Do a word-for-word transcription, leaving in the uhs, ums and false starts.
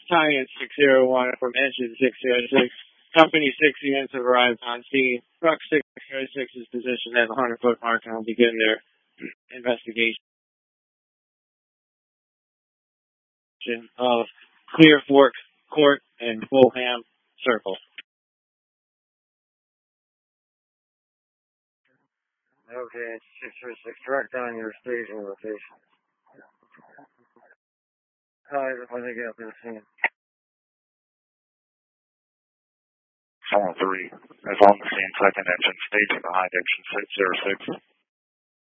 Science six zero one from Engine six zero six. Company six units have arrived on scene. Truck six zero six is positioned at the one hundred foot mark and will begin their investigation of Clear Fork Court and Fulham Circle. Okay, six zero six, direct on your staging location. Hi, when they get up to the scene. Phone three is on the scene, second engine, staging behind engine six zero six.